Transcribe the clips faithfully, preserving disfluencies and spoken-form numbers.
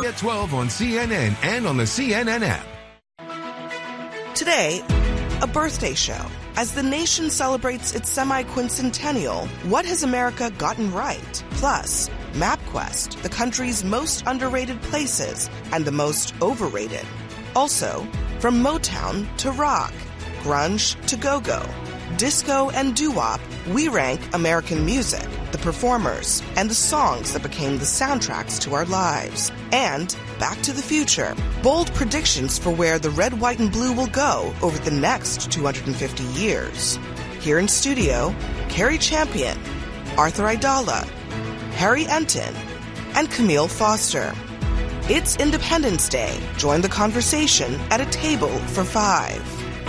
at twelve on C N N and on the C N N app. Today, a birthday show. As the nation celebrates its semi-quincentennial, what has America gotten right? Plus, MapQuest, the country's most underrated places and the most overrated. Also, from Motown to rock, grunge to go-go, disco and doo-wop, we rank American music, the performers, and the songs that became the soundtracks to our lives. And Back to the Future, bold predictions for where the red, white, and blue will go over the next two hundred fifty years. Here in studio, Carrie Champion, Arthur Aidala, Harry Enton, and Camille Foster. It's Independence Day. Join the conversation at a table for five.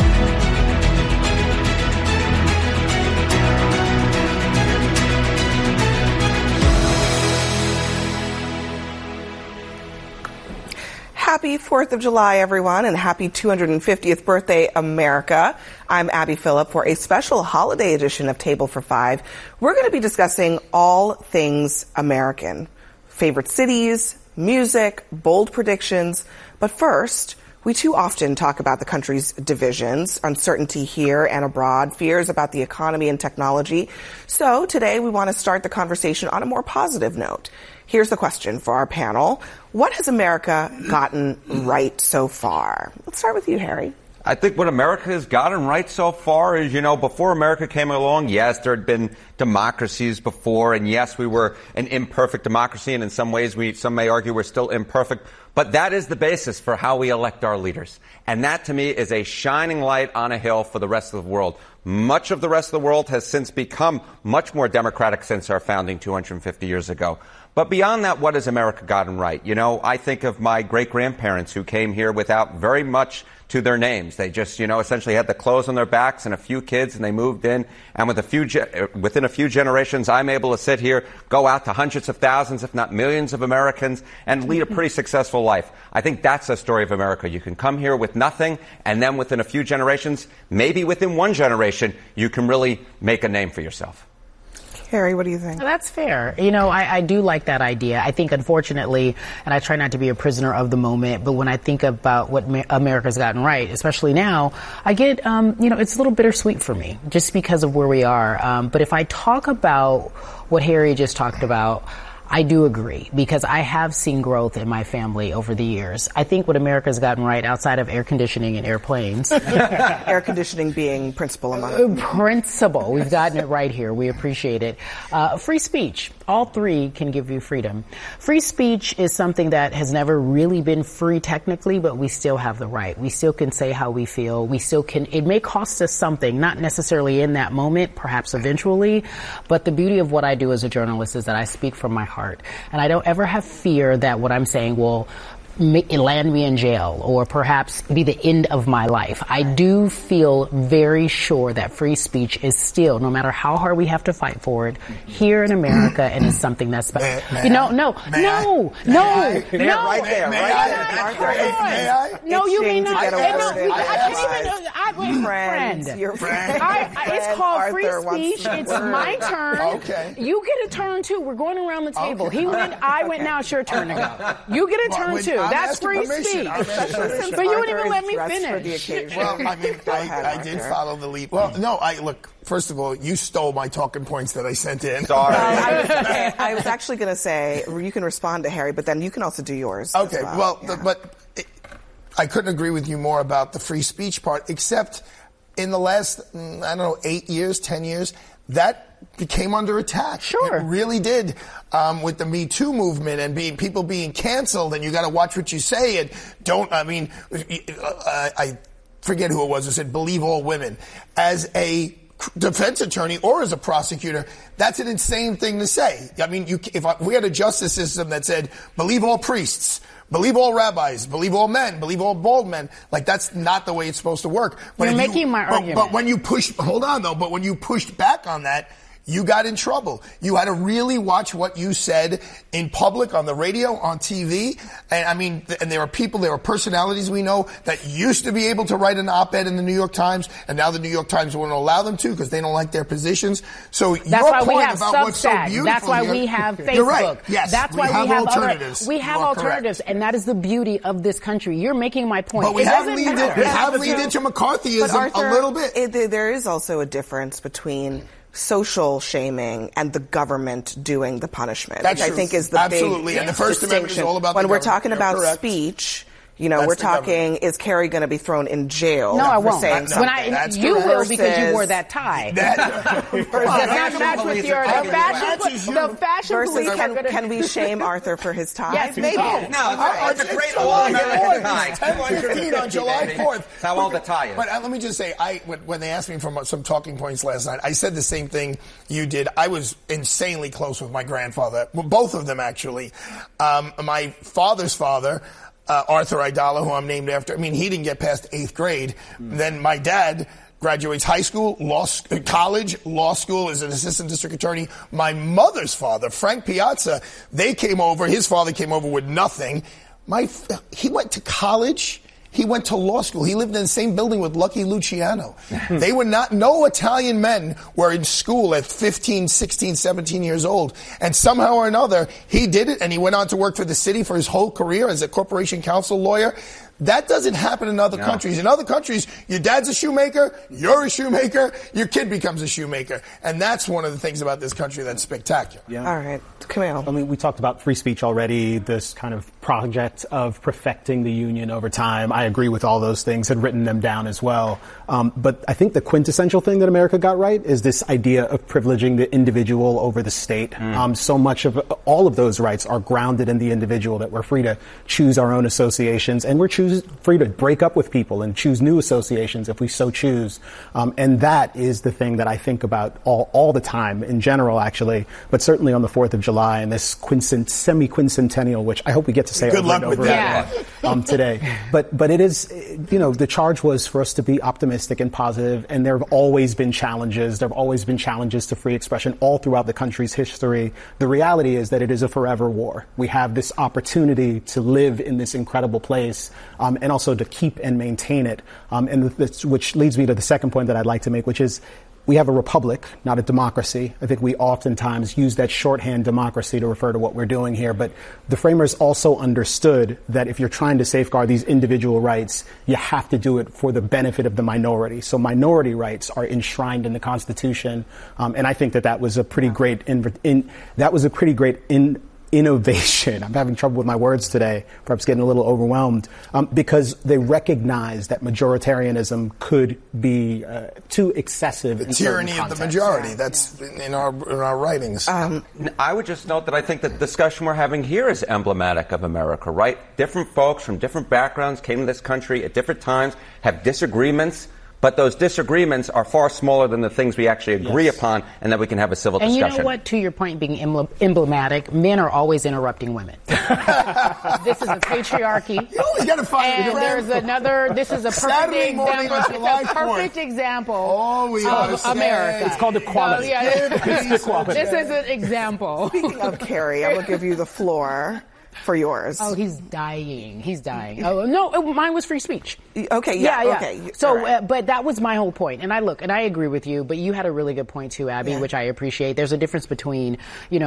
Happy fourth of July, everyone, and happy two hundred fiftieth birthday, America. I'm Abby Phillip for a special holiday edition of Table for Five. We're going to be discussing all things American. Favorite cities, music, bold predictions. But first, we too often talk about the country's divisions, uncertainty here and abroad, fears about the economy and technology. So today we want to start the conversation on a more positive note. Here's the question for our panel. What has America gotten right so far? Let's start with you, Harry. I think what America has gotten right so far is, you know, before America came along, yes, there had been democracies before, and yes, we were an imperfect democracy, and in some ways, we some may argue we're still imperfect, but that is the basis for how we elect our leaders. And that, to me, is a shining light on a hill for the rest of the world. Much of the rest of the world has since become much more democratic since our founding two hundred fifty years ago. But beyond that, what has America gotten right? You know, I think of my great-grandparents who came here without very much to their names. They just, you know, essentially had the clothes on their backs and a few kids, and they moved in. And with a few, ge- within a few generations, I'm able to sit here, go out to hundreds of thousands, if not millions of Americans, and lead a pretty successful life. I think that's the story of America. You can come here with nothing, and then within a few generations, maybe within one generation, you can really make a name for yourself. Harry, what do you think? That's fair. You know, I, I do like that idea. I think, unfortunately, and I try not to be a prisoner of the moment, but when I think about what ma- America's gotten right, especially now, I get, um, you know, it's a little bittersweet for me just because of where we are. Um, but if I talk about what Harry just talked about, I do agree, because I have seen growth in my family over the years. I think what America's gotten right, outside of air conditioning and airplanes. Air conditioning being principal among Principal. We've gotten it right here. We appreciate it. Uh, free speech. All three can give you freedom. Free speech is something that has never really been free technically, but we still have the right. We still can say how we feel. We still can, it may cost us something, not necessarily in that moment, perhaps eventually, but the beauty of what I do as a journalist is that I speak from my heart. And I don't ever have fear that what I'm saying will make, land me in jail or perhaps be the end of my life. I do feel very sure that free speech is still, no matter how hard we have to fight for it, here in America, and it's something that's, may, may you know, no, may no, I? no, no, no, no, right there, may right I? there. Arthur, may I? No, you may not. I, No, I, I can't even. I, wait, friend. friend. Your friend. I, I, it's called Arthur free speech. It's my turn. Okay. You get a turn too. We're going around the table. Okay. He went. I went. Now it's your turn to go. You get a Well, turn when too. I'm That's asking free permission, speech. I'm asking permission. But you wouldn't Arthur even let is me dressed finish. for the occasion. Well, I mean, Go I, ahead, I did Arthur. follow the lead. Well, no, I look. First of all, you stole my talking points that I sent in. Sorry. Well, I, was, I was actually going to say, you can respond to Harry, but then you can also do yours. Okay, as well, well, yeah. the, but it, I couldn't agree with you more about the free speech part, except in the last, mm, I don't know, eight years, ten years, that became under attack. Sure. It really did, um, with the Me Too movement and being people being canceled, and you got to watch what you say and don't, I mean, uh, I forget who it was who said, believe all women. As a defense attorney or as a prosecutor, that's an insane thing to say. I mean, you, if, I, if we had a justice system that said, believe all priests, believe all rabbis, believe all men, believe all bald men, like that's not the way it's supposed to work. But You're if making you, my but, argument. But when you push, hold on though, but when you pushed back on that, you got in trouble. You had to really watch what you said in public, on the radio, on T V. And I mean, and there are people, there are personalities we know that used to be able to write an op-ed in the New York Times, and now the New York Times won't allow them to because they don't like their positions. So That's your why point we have about what's so Substack. beautiful That's why here, we have Facebook. You're right. Yes, That's we why have we have alternatives. Other, we have You are alternatives, correct. and that is the beauty of this country. You're making my point. But we it have doesn't leaned, matter. in, we have leaned into McCarthyism But Arthur, a little bit. It, there is also a difference between social shaming and the government doing the punishment, That's which true. I think is the Absolutely. big And the First Amendment is distinction. all about the when we're government. talking You're about correct. speech. You know, That's we're the talking, government. is Kerry going to be thrown in jail No, I for won't. saying When something? I, That's you correct. will because you Versus- wore that tie. That, Does not match with your the fashion. The fashion Versus, police are can, gonna- can we shame Arthur for his tie? Yes, we Maybe. can. No, it's, it's a great July all-American fourth. tie. It's ten fifteen on July fourth. That's how old the tie is. But uh, let me just say, I when, when they asked me for some talking points last night, I said the same thing you did. I was insanely close with my grandfather, well, both of them actually. Um, my father's father, uh, Arthur Aidala, who I'm named after, I mean, he didn't get past eighth grade. Mm. Then my dad graduates high school, law, college, law school, is an assistant district attorney. My mother's father, Frank Piazza, they came over, his father came over with nothing. My, he went to college. He went to law school. He lived in the same building with Lucky Luciano. They were not, no Italian men were in school at fifteen, sixteen, seventeen years old. And somehow or another, he did it, and he went on to work for the city for his whole career as a corporation counsel lawyer. That doesn't happen in other no. countries. In other countries, your dad's a shoemaker, you're a shoemaker, your kid becomes a shoemaker. And that's one of the things about this country that's spectacular. Yeah. All right. Camille. I mean, we talked about free speech already, this kind of project of perfecting the union over time. I agree with all those things, had written them down as well. Um, but I think the quintessential thing that America got right is this idea of privileging the individual over the state. Mm. Um, so much of all of those rights are grounded in the individual, that we're free to choose our own associations, and we're choose, free to break up with people and choose new associations if we so choose. Um, and that is the thing that I think about all, all the time in general, actually, but certainly on the fourth of July and this quincent, semi-quincentennial, which I hope we get to say Good over luck and with over that. again, um, today. But, but it is, you know, the charge was for us to be optimistic and positive, and there have always been challenges. There have always been challenges to free expression all throughout the country's history. The reality is that it is a forever war. We have this opportunity to live in this incredible place, um, and also to keep and maintain it. Um, and this, which leads me to the second point that I'd like to make, which is we have a republic, not a democracy. I think we oftentimes use that shorthand democracy to refer to what we're doing here. But the framers also understood that if you're trying to safeguard these individual rights, you have to do it for the benefit of the minority. So minority rights are enshrined in the Constitution. Um, and I think that that was a pretty great, in, in, that was a pretty great in, innovation. I'm having trouble with my words today, perhaps getting a little overwhelmed, um, because they recognize that majoritarianism could be uh, too excessive. The in tyranny certain of the contexts. majority. Yeah, That's yeah. in our in our writings. Um, I would just note that I think the discussion we're having here is emblematic of America, right? Different folks from different backgrounds came to this country at different times, have disagreements, but those disagreements are far smaller than the things we actually agree yes. upon, and that we can have a civil and discussion. And you know what? To your point being emblematic, men are always interrupting women. This is a patriarchy. You always got to find And there's another, this is a perfect Saturday example. It's a perfect example oh, we of America. It's called equality. So, yeah, equality. This is an example. Speaking of Kerry, I will give you the floor for yours. Oh, he's dying. He's dying. Oh, no, mine was free speech. Okay, yeah, yeah, yeah. okay. So, right. uh, but that was my whole point. And I look, and I agree with you, but you had a really good point too, Abby, yeah. which I appreciate. There's a difference between, you know,